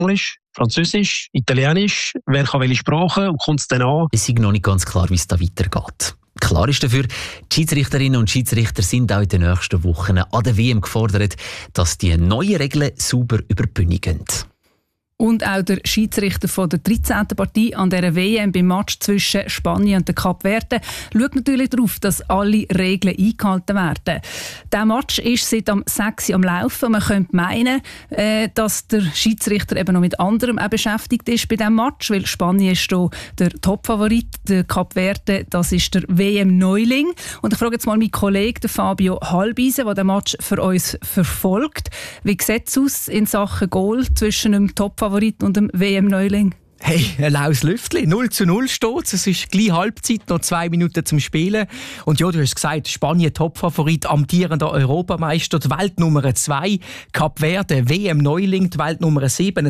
Englisch, Französisch, Italienisch, wer kann welche Sprache und kommt es dann an? Es ist noch nicht ganz klar, wie es da weitergeht. Klar ist dafür, die Schiedsrichterinnen und Schiedsrichter sind auch in den nächsten Wochen an der WM gefordert, dass die neuen Regeln sauber über die Bühne gehen. Und auch der Schiedsrichter von der 13. Partie an dieser WM beim Match zwischen Spanien und den Kap Verde schaut natürlich darauf, dass alle Regeln eingehalten werden. Der Match ist seit am 6 Uhr am Laufen und man könnte meinen, dass der Schiedsrichter eben noch mit anderem auch beschäftigt ist bei diesem Match, weil Spanien ist hier der Topfavorit, der Kap Verde, das ist der WM-Neuling. Und ich frage jetzt mal meinen Kollegen Fabio Halbisen, der den Match für uns verfolgt. Wie sieht es aus in Sachen Goal zwischen dem Topfavorit und dem WM-Neuling? Hey, ein laues Lüftchen. 0:0 steht. Es ist gleich Halbzeit, noch 2 Minuten zum Spielen. Und ja, du hast gesagt, Spanien Topfavorit, amtierender Europameister, die Weltnummer 2. Kap Verde, WM-Neuling, die Weltnummer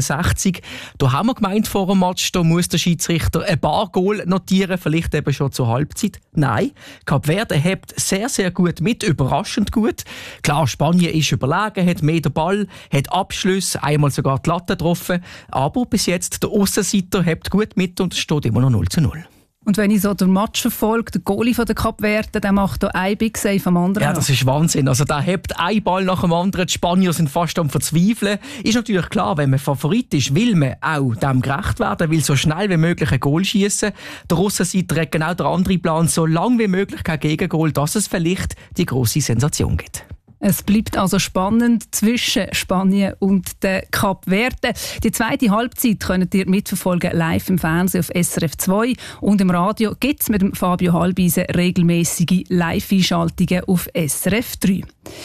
67. Da haben wir gemeint vor dem Match, da muss der Schiedsrichter ein paar Goal notieren, vielleicht eben schon zur Halbzeit. Nein, Kap Verde hebt sehr, sehr gut mit, überraschend gut. Klar, Spanien ist überlegen, hat mehr den Ball, hat Abschlüsse, einmal sogar die Latte getroffen. Aber bis jetzt der Aussenseiter hebt gut mit und es steht immer noch 0:0. Und wenn ich so den Match verfolge, der Goalie von der Kap Verde, der macht hier ein Big Save am anderen. Ja, das ist Wahnsinn. Also der hebt einen Ball nach dem anderen. Die Spanier sind fast am Verzweifeln. Ist natürlich klar, wenn man Favorit ist, will man auch dem gerecht werden, will so schnell wie möglich ein Goal schießen. Der Russenseiter hat genau den anderen Plan, so lange wie möglich kein Gegengol, dass es vielleicht die grosse Sensation gibt. Es bleibt also spannend zwischen Spanien und der Kap Verde. Die zweite Halbzeit könnt ihr mitverfolgen live im Fernsehen auf SRF 2 und im Radio gibt es mit dem Fabio Halbisen regelmäßige Live-Einschaltungen auf SRF 3.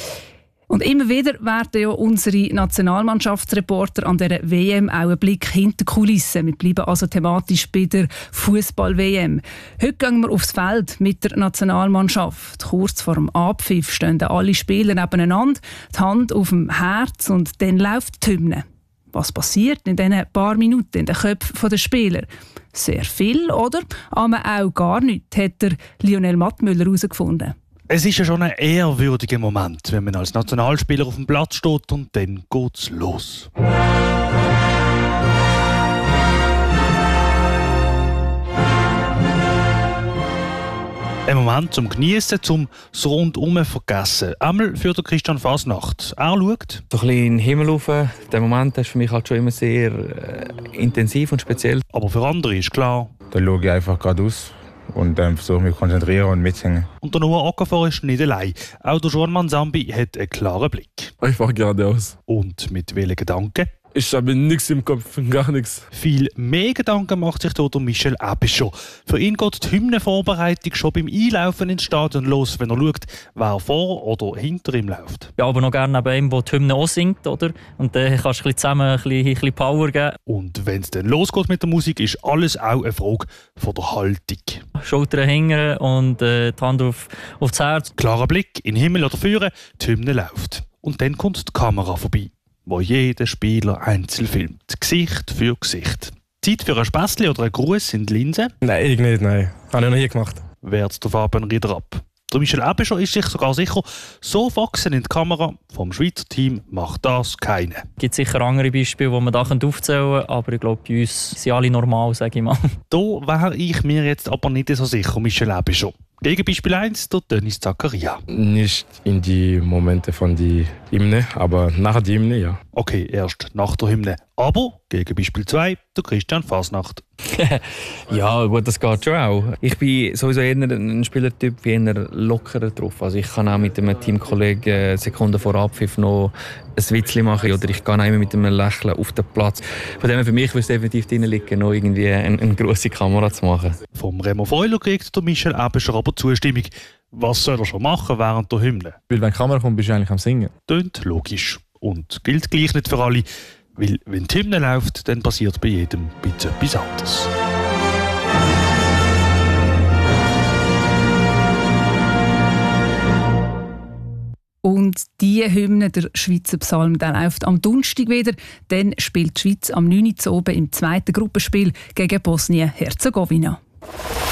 Und immer wieder werden ja unsere Nationalmannschaftsreporter an der WM auch einen Blick hinter die Kulissen. Wir bleiben also thematisch bei der Fußball-WM. Heute gehen wir aufs Feld mit der Nationalmannschaft. Kurz vor dem Abpfiff stehen alle Spieler nebeneinander, die Hand auf dem Herz und dann läuft die Hymne. Was passiert in diesen paar Minuten in den Köpfen der Spieler? Sehr viel, oder? Aber auch gar nichts, hat der Lionel Mattmüller herausgefunden. Es ist ja schon ein ehrwürdiger Moment, wenn man als Nationalspieler auf dem Platz steht und dann geht's los. Ein Moment zum Geniessen, zum das Rundum vergessen. Einmal für den Christian Fasnacht. Er schaut. So ein bisschen in den Himmel rauf. Der Moment ist für mich halt schon immer sehr intensiv und speziell. Aber für andere ist klar. Da schaue ich einfach geradeaus und versuche mich zu konzentrieren und mitzusingen. Und der Noah Okafor ist nicht allein. Auch der Joan Sambi hat einen klaren Blick. Ich fahre geradeaus. Und mit welchen Gedanken? Ich habe nichts im Kopf, gar nichts. Viel mehr Gedanken macht sich hier der Michel Abichon. Für ihn geht die Hymnenvorbereitung schon beim Einlaufen ins Stadion los, wenn er schaut, wer vor oder hinter ihm läuft. Ja, aber noch gerne neben ihm, der die Hymne auch singt, oder? Und dann kannst du zusammen ein bisschen Power geben. Und wenn es dann losgeht mit der Musik, ist alles auch eine Frage von der Haltung. Schultern hängen und die Hand auf das Herz. Klarer Blick, in den Himmel oder Führer, die Hymne läuft. Und dann kommt die Kamera vorbei, wo jeder Spieler einzeln filmt. Gesicht für Gesicht. Zeit für ein Späßchen oder einen Gruß in die Linse? Nein, ich nicht, nein. Habe ich noch nie gemacht. Wehrt der Fabian Rieder ab. Der Michel Abichon ist sich sogar sicher, so wachsen in die Kamera vom Schweizer Team macht das keiner. Es gibt sicher andere Beispiele, die man da aufzählen kann, aber ich glaube, bei uns sind alle normal, sage ich mal. Da wäre ich mir jetzt aber nicht so sicher, Michel Abichon. Gegenbeispiel 1, der Dennis Zakaria. Nicht in die Momente von der Hymne, aber nach der Hymne, ja. Okay, erst nach der Hymne. Aber, Gegenbeispiel 2, der Christian Fasnacht. Ja, gut, das geht schon auch. Ich bin sowieso eher ein Spielertyp, wie eher lockerer drauf. Also ich kann auch mit einem Teamkollegen Sekunden vor Abpfiff noch ein Witzchen machen oder ich gehe auch immer mit einem Lächeln auf den Platz. Von dem her für mich würde es definitiv drin liegen, noch irgendwie eine grosse Kamera zu machen. Vom Remo Freuler kriegt der Michel Abichon aber Zustimmung. Was soll er schon machen während der Hymne? Weil wenn die Kamera kommt, bist du eigentlich am Singen. Tönt logisch. Und gilt gleich nicht für alle. Weil wenn die Hymne läuft, dann passiert bei jedem ein bisschen etwas anderes. Und diese Hymne, der Schweizer Psalm, der läuft am Donnerstag wieder. Dann spielt die Schweiz am 9. Uhr oben im zweiten Gruppenspiel gegen Bosnien-Herzegowina.